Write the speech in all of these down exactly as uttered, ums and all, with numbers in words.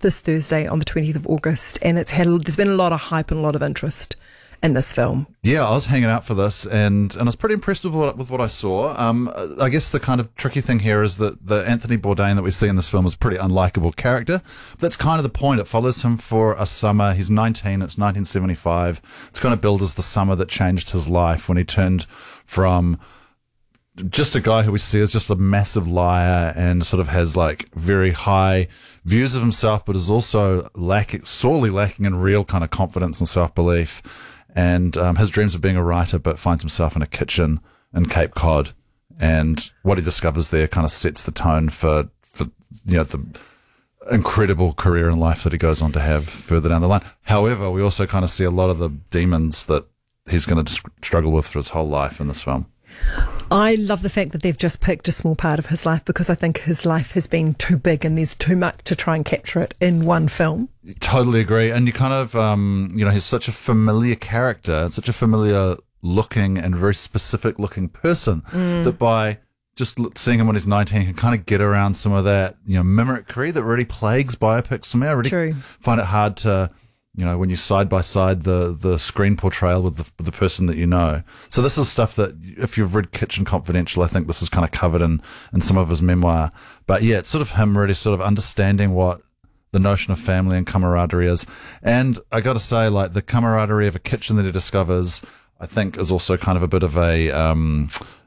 this Thursday on the twentieth of August, and it's had there's been a lot of hype and a lot of interest in this film. Yeah, I was hanging out for this, and, and I was pretty impressed with what, with what I saw. Um, I guess the kind of tricky thing here is that the Anthony Bourdain that we see in this film is a pretty unlikable character. That's kind of the point. It follows him for a summer. He's nineteen. It's nineteen seventy-five. It's kind of billed as the summer that changed his life when he turned from just a guy who we see as just a massive liar and sort of has like very high views of himself, but is also lacking, sorely lacking in real kind of confidence and self-belief. And um, his dreams of being a writer, but finds himself in a kitchen in Cape Cod. And what he discovers there kind of sets the tone for, for you know, the incredible career in life that he goes on to have further down the line. However, we also kind of see a lot of the demons that he's going to struggle with for his whole life in this film. I love the fact that they've just picked a small part of his life, because I think his life has been too big and there's too much to try and capture it in one film. Totally agree. And you kind of, um, you know, he's such a familiar character, such a familiar looking and very specific looking person mm. that by just seeing him when he's nineteen, you can kind of get around some of that, you know, mimicry that really plagues biopics for me. I really True. find it hard to, you know, when you side by side the, the screen portrayal with the, with the person that you know. So this is stuff that if you've read Kitchen Confidential, I think this is kind of covered in, in some of his memoir. But yeah, it's sort of him really sort of understanding what the notion of family and camaraderie is. And I got to say, like, the camaraderie of a kitchen that he discovers, I think is also kind of a bit of a, um,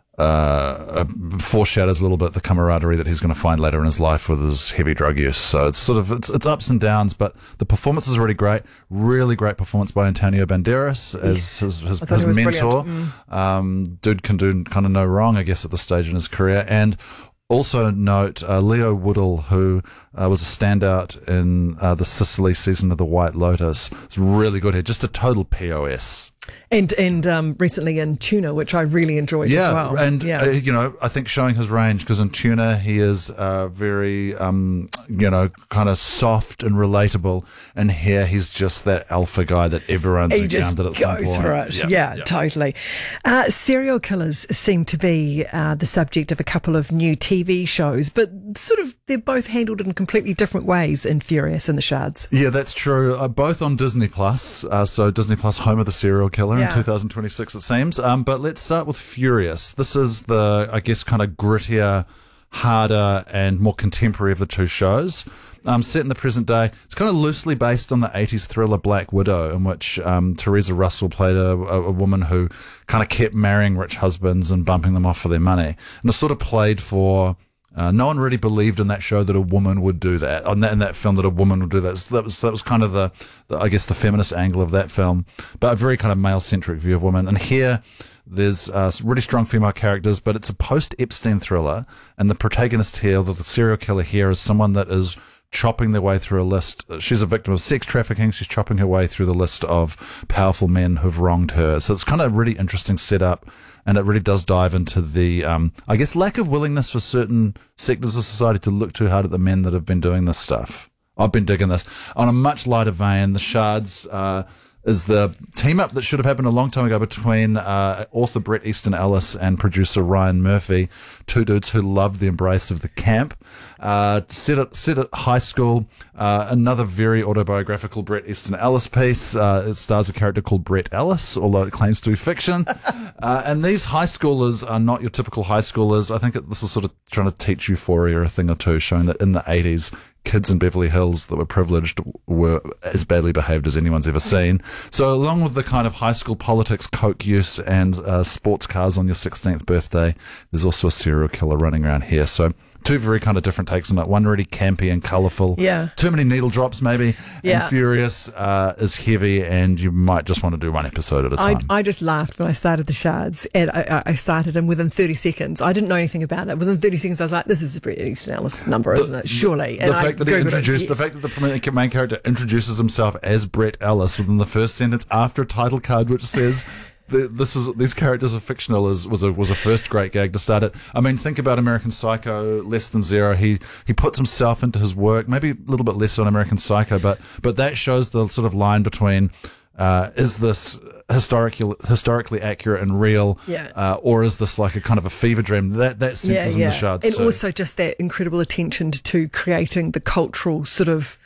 uh, foreshadows a little bit the camaraderie that he's going to find later in his life with his heavy drug use. So it's sort of, it's, it's ups and downs, but the performance is really great. Really great performance by Antonio Banderas as Yes. his, his, I thought his he was mentor. brilliant. Mm. Um, dude can do kind of no wrong, I guess, at this stage in his career. And also note uh, Leo Woodall, who uh, was a standout in uh, the Sicily season of The White Lotus. It's really good here. Just a total P O S. And and um, recently in Tuna, which I really enjoyed Yeah, as well. and yeah. uh, you know, I think showing his range, because in Tuna he is uh, very, um, you know, kind of soft and relatable, and here he's just that alpha guy that everyone's He just encountered at some goes point. for it. Yeah, Yeah, yeah, totally. Uh, serial killers seem to be uh, the subject of a couple of new T V shows, but sort of they're both handled in completely different ways in Furious and the Shards. Yeah, that's true. Uh, both on Disney Plus. Uh, so Disney Plus, home of the serial killer Yeah. in two thousand twenty-six, it seems. Um, but let's start with Furious. This is the, I guess, kind of grittier, harder, and more contemporary of the two shows. Um, set in the present day. It's kind of loosely based on the eighties thriller Black Widow, in which um, Teresa Russell played a, a, a woman who kind of kept marrying rich husbands and bumping them off for their money. And it's sort of played for... Uh, no one really believed in that show that a woman would do that, on that, in that film that a woman would do that. So that was that was kind of the, the, I guess, the feminist angle of that film, but a very kind of male-centric view of women. And here, there's uh, really strong female characters, but it's a post-Epstein thriller, and the protagonist here, the, the serial killer here, is someone that is chopping their way through a list. She's a victim of sex trafficking. She's chopping her way through the list of powerful men who've wronged her. So it's kind of a really interesting setup, and it really does dive into the, um, I guess, lack of willingness for certain sectors of society to look too hard at the men that have been doing this stuff. I've been digging this. On a much lighter vein, The Shards uh, is the team-up that should have happened a long time ago between uh, author Bret Easton Ellis and producer Ryan Murphy, two dudes who love the embrace of the camp. Uh, set, at, set at high school, uh, another very autobiographical Bret Easton Ellis piece. Uh, it stars a character called Brett Ellis, although it claims to be fiction. uh, and these high schoolers are not your typical high schoolers. I think it, this is sort of trying to teach Euphoria a thing or two, showing that in the eighties, kids in Beverly Hills that were privileged were as badly behaved as anyone's ever seen. So along with the kind of high school politics, coke use, and uh, sports cars on your sixteenth birthday, there's also a serial killer running around here. So two very kind of different takes on it. One really campy and colourful. Yeah. Too many needle drops, maybe. Yeah. And Furious uh, is heavy, and you might just want to do one episode at a I, time. I just laughed when I started The Shards, and I, I started, and within thirty seconds, I didn't know anything about it. Within thirty seconds, I was like, "This is the Bret Easton Ellis number, isn't it? Surely." And the fact I that he Googled it, introduced, yes. the fact that the main character introduces himself as Brett Ellis within the first sentence after a title card which says, the, "This is these characters are fictional," is was a was a first great gag to start it. I mean, think about American Psycho, Less Than Zero. He he puts himself into his work, maybe a little bit less on American Psycho, but but that shows the sort of line between uh, is this historically historically accurate and real, Yeah. uh, or is this like a kind of a fever dream? That that sense Yeah, is in yeah. The Shards, and too. also just that incredible attention to creating the cultural sort of